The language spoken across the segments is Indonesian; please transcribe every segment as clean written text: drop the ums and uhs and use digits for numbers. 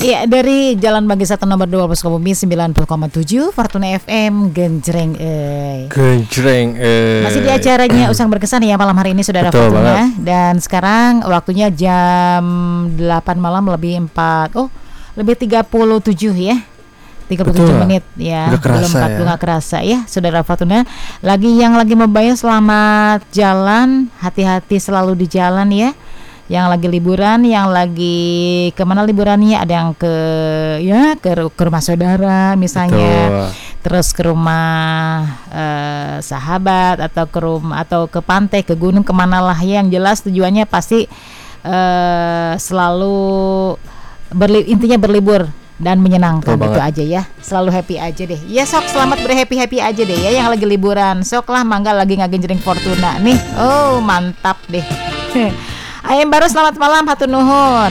Iya, dari Jalan Bagi 1 nomor 2 Sukabumi 90,7 Fortuna FM Genjreng. Genjreng. Masih di acaranya Usang Berkesan ya malam hari ini Saudara Betul Fortuna. banget. Dan sekarang waktunya jam 8 malam lebih 4. Lebih 37 ya. 37 Betul. menit ya. Nggak Belum kerasa 40 ya. nggak kerasa ya Saudara Fortuna. Lagi membayar selamat jalan, hati-hati selalu di jalan ya. Yang lagi liburan, yang lagi kemana liburannya, ada yang ke rumah saudara misalnya. Betul. Terus ke rumah sahabat atau ke rumah atau ke pantai, ke gunung, kemana lah ya. Yang jelas tujuannya pasti selalu intinya berlibur dan menyenangkan. Betul itu banget. aja ya, selalu happy aja deh ya. Sok selamat berhappy aja deh ya yang lagi liburan. Sok lah mangga lagi ngagenjering Fortuna nih. Oh mantap deh. Ayam baru selamat malam hatur nuhun.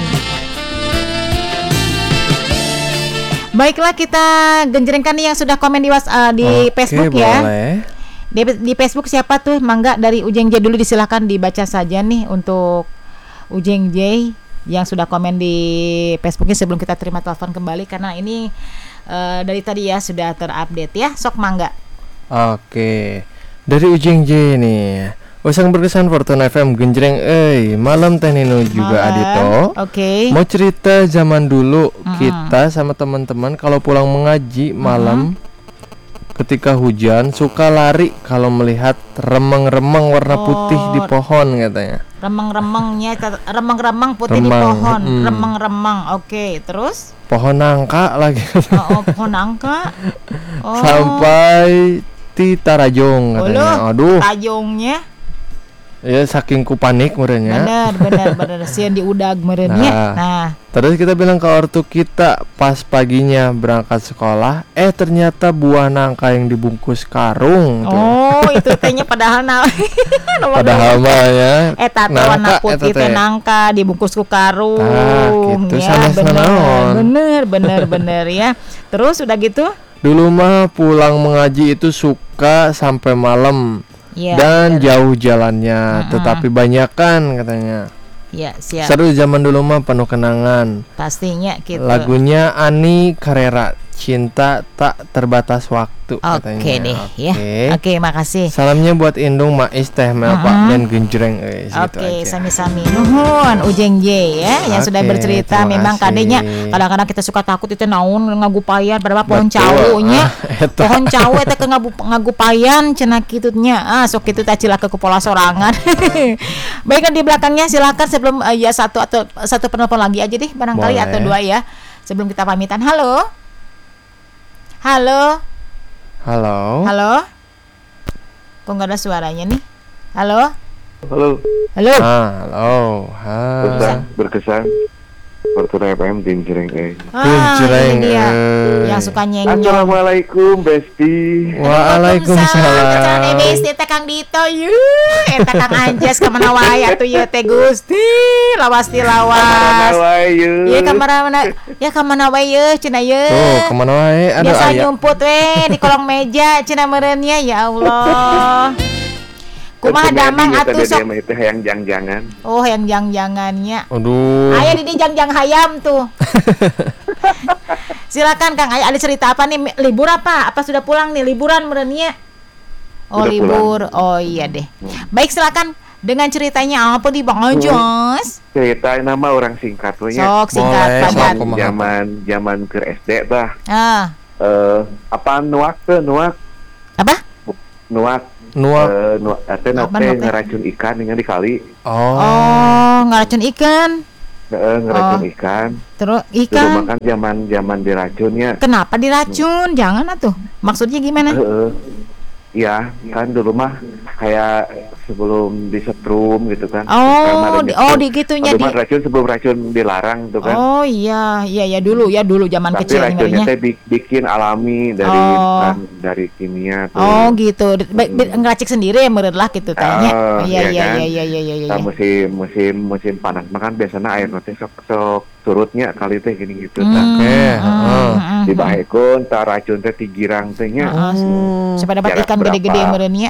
Baiklah, kita genjrengkan nih yang sudah komen di Oke, Facebook ya. boleh. Di Facebook siapa tuh? Mangga dari Ujeng J dulu, disilahkan dibaca saja nih untuk Ujeng J yang sudah komen di Facebooknya sebelum kita terima telepon kembali, karena ini dari tadi ya sudah terupdate ya. Sok mangga. Oke. Dari Ujeng J nih. Usang Berkesan Fortuna FM Genjreng. Malam Teh Nino juga Malam. Adito. Oke. Mau cerita zaman dulu kita sama teman-teman kalau pulang mengaji malam ketika hujan suka lari kalau melihat remeng-remeng warna putih di pohon katanya. Remeng-remeng putih di Remeng, pohon. Remeng-remeng. Oke, terus? Pohon nangka lagi. Pohon nangka. Sampai di Tarajong katanya. Aduh. Tajongnya. Ya saking ku panik merenya. Benar sian diudag merenya. Nah, terus kita bilang ke ortu kita pas paginya berangkat sekolah, ternyata buah nangka yang dibungkus karung tuh. oh itu tehnya padahal Padahal mah ya. Eta teh warna putih teh nangka dibungkus ku karung. Gitu, Ya bener. bener ya. Terus udah gitu? Dulu mah pulang mengaji itu suka sampai malam. Ya, dan jauh jalannya, tetapi banyakan katanya. Ya, siap. Seru zaman dulu mah penuh kenangan. Pastinya gitu. Lagunya Ani Carrera, Cinta Tak Terbatas Waktu katanya. Oke deh ya. Oke, makasih. Salamnya buat Indung, Mais, Teh Mel, Pak dan Genjreng. Oke, sami-sami. Nuhun Ujeng J ya yang sudah bercerita. Memang kadenya kadang-kadang kita suka takut itu naon ngagupayan padahal pohon cawunya. Pohon cawu eta ke ngagupayan cenah kitutnya. Sok kitu teh cilaka ku pola sorangan. Baiklah, di belakangnya silakan sebelum satu penelpon lagi aja deh barangkali. Boleh. Atau dua ya. Sebelum kita pamitan. Halo. Kok nggak ada suaranya nih? Halo. Halo. Usang Berkesan Fortuna FM Genjreng. Genjreng. Yang suka nyengyong. Assalamualaikum Besti. Waalaikumsalam. Besti teh Kang Dito eta Kang Anjas kamana wae atuh ieu teh Gusti. Lawas. Ieu kamana wae ieu cenah ieu. Tuh, kemana wae? Biasa nyumput di kolong meja cenah meureunnya, ya Allah. Kumaha damang atuh sok. Itu yang jang-jangan. Oh, yang jang-jangannya. Aduh. Aya di jang-jang hayam tuh. Silakan Kang, ada cerita apa nih? Libur apa? Apa sudah pulang nih? Liburan meureunnya? Oh, Sudah libur. Pulang. Oh iya deh. Baik, silakan dengan ceritanya apa di Bang Anjas? Ceritain nama orang singkat we nya. Sok singkat padat. Zaman ke SD tah. Apa nuak? Apa? Nuak ngeracun ikan dengan di kali. Oh, ngeracun ikan. Ngeracun ikan. Terus Dulu ikan. makan zaman diracunnya. Kenapa diracun? Jangan atuh. Maksudnya gimana? Ya, kan dulu mah kayak sebelum disetrum gitu kan. Digitunya di racun sebelum racun dilarang tuh kan. Oh iya dulu zaman tapi kecil racunnya ngerinya. bikin alami dari kimia tuh. Oh gitu. Ngeracik sendiri ya meureun lah gitu tanya. Iya. Musim panas makan biasanya air teh sok surutnya kali teh gini gitu. Dibahekeun tah racun teh digirang teh nya. Supaya dapat ikan gede-gede meureunnya.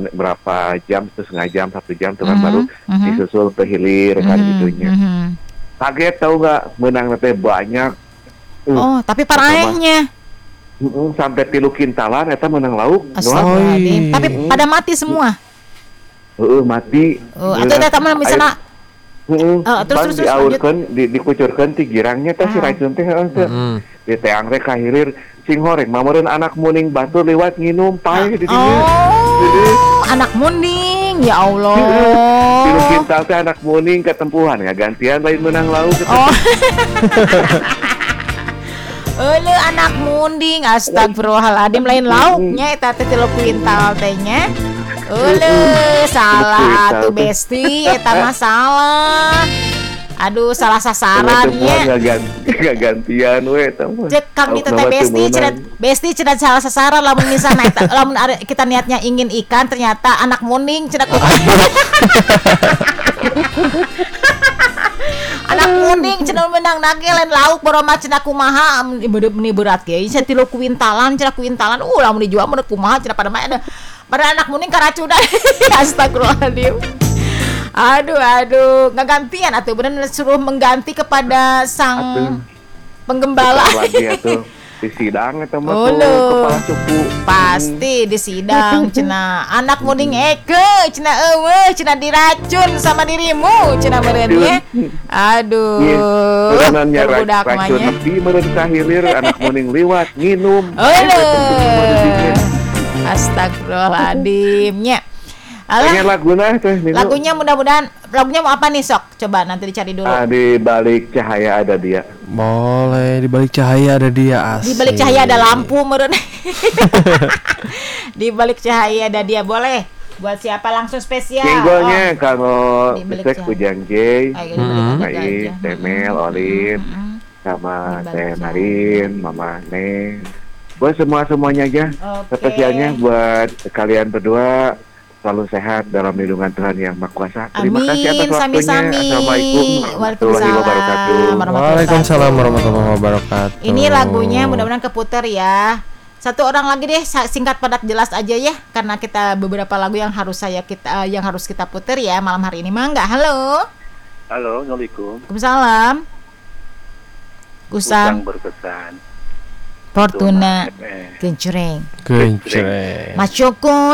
Berapa jam, terus setengah jam, 1 jam tuh kan baru disusul ke hilir kan gitunya. Kaget tahu nggak, menang teh banyak. Oh, tapi paraehnya. Sampai 3 kintalan eta menang lauk. Astagfirullahaladzim. Tapi pada mati semua. Mati. Atau eta mah misalnya terus diaurkeun, dikucurkeun ti girangnya teh si racun teh di teang teh kahilir sing horeng mameureun anak muning batur lewat nginum pae di dieu. Anak muning, ya Allah. 3 kintal teh anak muning ketempuhan gantian lain menang lauk. Eueuh anak munding, astagfirullahaladzim lain lauknya eta teh 3 kuintal teh nya. Eueuh salah atuh besti eta mah salah. Aduh salah sasaran nya. Gak gantian we eta mah. Cek kami teh besti cenah salah sasaran lamun misalna eta lamun kita niatnya ingin ikan ternyata anak muning cenah anak kuning cenah menang nage lain lauk boroma cenah kumaha meni berat ge nya 3 kuintalan cenah kuintalan lamun dijual meureun kumaha cenah pada anak kuning karacunan. Astagfirullahaladzim. Aduh ngagantian atuh bener suruh mengganti kepada sang penggembala lagi atuh di sidang eta mah kepala suku pasti di sidang cenah anak muning eke cenah eueuh cenah diracun sama dirimu cenah meureun ye. Aduh budak mah nya di meureun kahilir anak muning liwat nginum. Astagfirullahaladzim nya. Pengen lagunya mudah-mudahan lagunya mau apa nih sok? Coba nanti dicari dulu. Di balik cahaya ada dia. Boleh, di balik cahaya ada dia. Asik. Di balik cahaya ada lampu meureun. Di balik cahaya ada dia boleh. Buat siapa langsung spesial? Singlenya kalau Sek Ujang J, Temel, Olin, sama Teh Marin, Mama Neng. Buat semuanya aja. Spesialnya buat kalian berdua. Selalu sehat dalam lindungan Tuhan Yang Maha Kuasa. Terima kasih atas waktunya. Assalamualaikum warahmatullahi wabarakatuh. Waalaikumsalam warahmatullahi wabarakatuh. Ini lagunya mudah-mudahan keputer ya. Satu orang lagi deh, singkat padat jelas aja ya, karena kita beberapa lagu yang harus kita puter ya malam hari ini. Mangga. Halo. Assalamualaikum. Waalaikumsalam. Usang berkesan. Fortuna Gencreng Mas Joko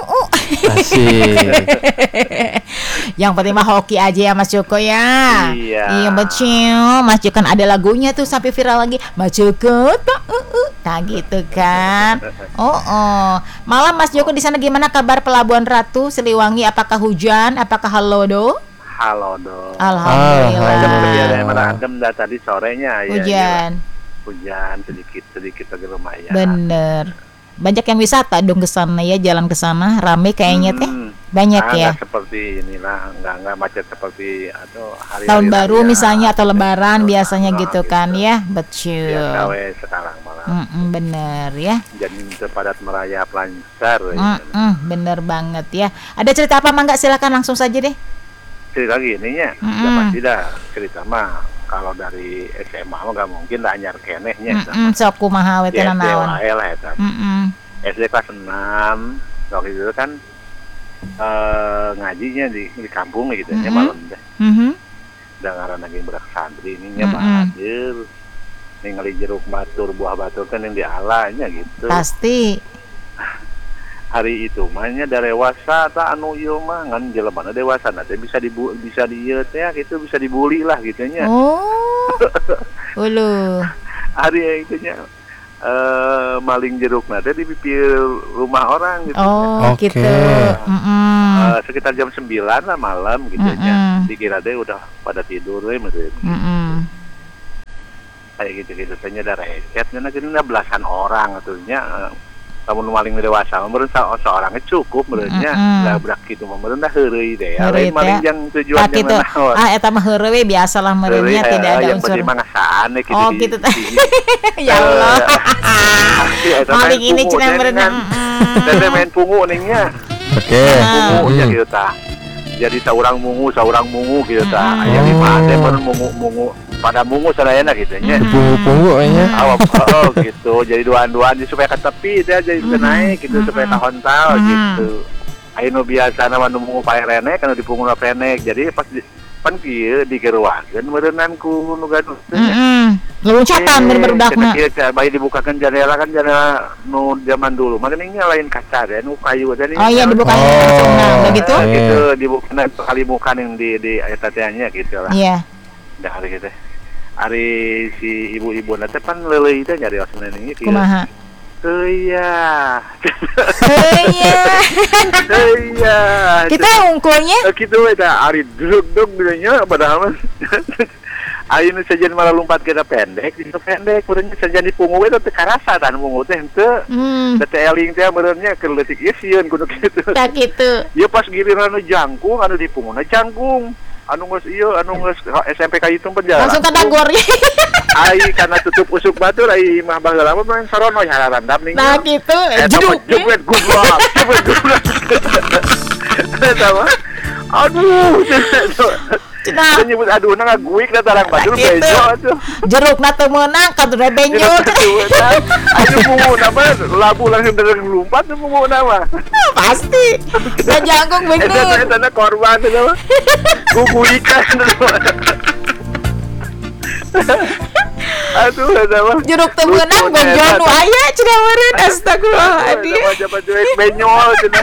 asik. Yang penting mah hoki aja ya Mas Joko ya. Iya betul. Mas Joko kan ada lagunya tuh sampai viral lagi. Mas Joko nah gitu kan. Malam Mas Joko di sana gimana kabar Pelabuhan Ratu Siliwangi? Apakah hujan? Apakah halodo? Alhamdulillah. Adem tadi sorenya ya. Hujan sedikit agak lumayan. Bener. Banyak yang wisata dong ke sana ya, jalan ke sana rame kayaknya teh. Banyak ya. Seperti inilah, enggak macet seperti hari tahun baru misalnya atau lebaran biasanya gitu kan ya. Betul. Ya sekarang malah. Bener ya. Jadi padat merayap lancar. Bener banget ya. Ada cerita apa Mangga? Silakan langsung saja deh. Cerita gininya. Ya pasti dah cerita mah. Kalau dari SMA mah gak mungkin lah anyar kenehnya. Sok kumaha we teh naon. SD kelas 6 waktu itu kan ngajinya di kampung gitu nya malam teh. Da ngaranna ge budak santri ini nya bahadir. Ningali jeruk batur, buah batur kan yang dialanya gitu. Pasti. Hari itu mahnya dewasa tak anu ieu mah ngan jelema dewasa teh bisa dieu teh gitu bisa dibully lah gitu nya. Hari itu nya maling jeruk teh di pipir rumah orang gitu. Gitu. Sekitar jam 9 lah malam gitu nya. Dikira deh udah pada tidur we meureun. Kayak gitu teh nya da recet nya geuning belasan orang atunya. Lamun maling dewasa meureun seorang cukup meureunnya da budak kitu mah meureun da heureuy deh lain maling yang tujuannya naon eta mah heureuy we biasalah meureunnya tidak ada unsur yang penting gitu gitu ya Allah maling ini cenah meureun main pungu ningnya pungu nya kitu tah jadi saurang mungu gitu tah aya 5 teh mungu pada mungu sadayana gitu nya. Pungu nya. Gitu. Jadi duaan-duaan supaya ke tepi teh jadi bisa naik gitu supaya ka hontal gitu. Aya nu biasa nama nu mungu pae renek kana dipungu renek. Jadi pas pan kieu digeruakeun meureunnan ku nu gaduh teh. Loncatan berberdakna. Kieu bayi dibukakeun jendela kan jendela nu zaman dulu. Mangga nyalain kaca teh nu kayu teh. Oh iya dibukakeun langsung begitu. Gitu dibukakeun kali bukan yang di eta teh nya gitu lah. Iya. Dah hari teh. Ari si ibu-ibu teh pan leuleuh teh nyari osna ini kieu. Kumaha? Iya. Kita ungkulnya. Kitu eta ari dug-dug nya padahal mah. Ayeuna sajen malah lompat kita pendek, urang sajen di pungu eta teu karasa tan pungu teh henteu. Teh eling teh meureunnya keur leutik ieu sieun kudu kitu. Tak kitu. Ieu pas giliran anu jangkung anu di punguna jangkung. Anu geus SMP ka itu penjara. Langsung ke dagornya. Ai karena tutup usuk batur ai mah baheula mah main sarono hararandap ning. Nah gitu. Jebret goblok. Tahu? Aduh. Cenah. Nyebut aduh na ngaguik da tarang batur bejo atuh. Jerukna teu meunang kadure benjo. Anu bunguna mah labu langsung lompat tuh bunguna mah. Pasti. Da jangkung bener. Eta korban itu mah. Guguikan. Aduh, eta mah. Jeruk teu meunang gonjol nu aya cenah meureun astagfirullahaladzim. Jabat duit benyol cenah.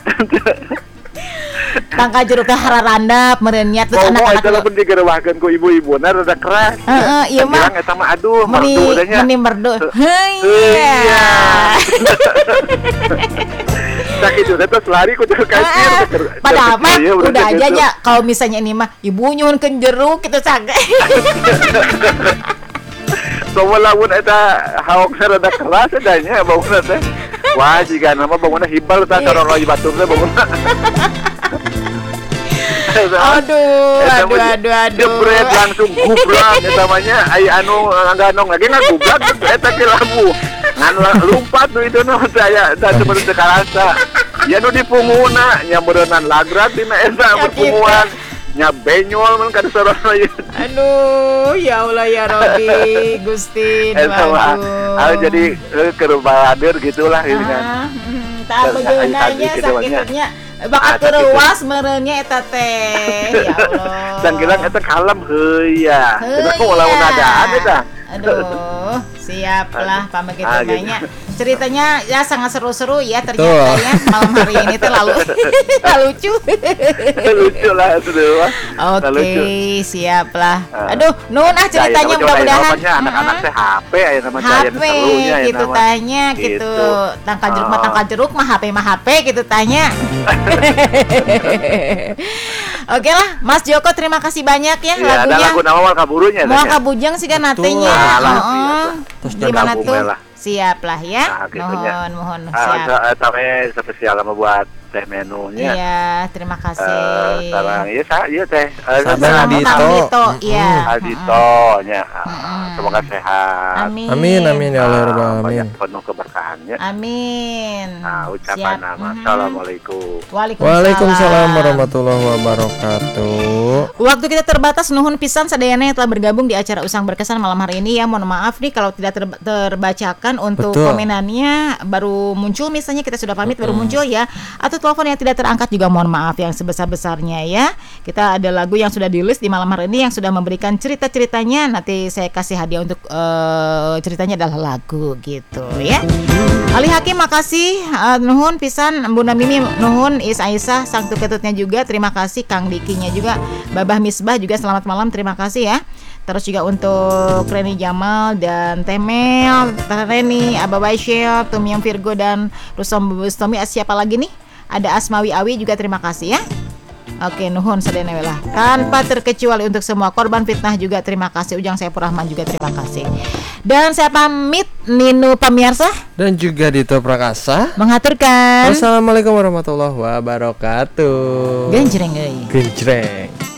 Tangka jeruk teh hararandap meureun nya terus anak-anak eta pun digerewahkeun ku ibu-ibuna rada keras. Heeh, ieu mah. Eta mah aduh, merdu nya. Meni merdu. Heuya. Tak itu terus lari ku teu kasir. Padahal mah udah aja ya kalau misalnya ini mah ibu nyuhunkeun jeruk kitu saged. Somo lamun eta haok rada keras edanya bauna teh. Wah, jika nama bangunna hibal tah karoro batur teh bangunna. Aduh. Jebret langsung gubrak eta mah nya ai anu ngganong lagi ngagubrak eta ke lampu. Ngan lumpat nu itu nu saya sebenarnya teu karasa. Ya nu dipunguna nya beureunan lagrat dina eta perpunguan. Nya benyol mun kada sarana ieu. Aduh, ya Allah ya Rabbi, Gusti. Aduh. Jadi keur balader gitulah ini kan. Tah begeunanya sakitnya bakat keruas meureunnya eta teh. Ya Allah. Dan kirang eta kalem heuya. Kita lamun adaan eta. Aduh, siaplah pameget namanya. Ceritanya ya sangat seru-seru ya ternyata ya malam hari ini tuh lucu. Lucu lah sudah. Oke, siaplah. Aduh, nuhun ceritanya mudah-mudahan. Anak-anak teh HP aya nama saya serunya ya gitu tanya gitu. Tangka jeruk mah HP gitu tanya. Oke lah, Mas Joko terima kasih banyak ya lagunya. Ada lagu nama Moal Kaburunya. Moal Kabujang sih kan natenya. Terus gimana tuh? Siap lah ya. Mohon siap. Tapi spesial sama buat teh menunya. Iya, terima kasih. Sekarang iya teh. Sabar Adito. Iya. Adito nya. Semoga sehat. Amin ya Allah rabbal alamin. Penuh keberkahannya. Amin. Nah, ucapan nama Assalamualaikum. Waalaikumsalam warahmatullahi wabarakatuh. Waktu kita terbatas, nuhun pisan sadayana yang telah bergabung di acara Usang Berkesan malam hari ini ya. Mohon maaf nih kalau tidak terbacakan untuk komenannya baru muncul, misalnya kita sudah pamit baru muncul ya, atau telepon yang tidak terangkat juga mohon maaf yang sebesar-besarnya ya. Kita ada lagu yang sudah di-list di malam hari ini yang sudah memberikan cerita-ceritanya, nanti saya kasih hadiah untuk ceritanya adalah lagu gitu ya. Ali Hakim makasih, nuhun pisan, Bunda Mimi nuhun, Is Aisyah sang tuketutnya juga terima kasih, Kang Dikinya juga, Babah Misbah juga selamat malam terima kasih ya. Terus juga untuk Reni Jamal dan Temel, Reni, Abah Baisyel, Tumyam Virgo dan Rusam Bustomi. Siapa lagi nih? Ada Asmawi Awi juga terima kasih ya. Oke, nuhun sadayana welah. Tanpa terkecuali untuk semua korban fitnah juga terima kasih. Ujang Saifur Rahman juga terima kasih. Dan saya pamit, Ninu Pamiarsa dan juga Dito Prakasa mengaturkan. Wassalamualaikum warahmatullahi wabarakatuh. Genjreng euy. Genjreng.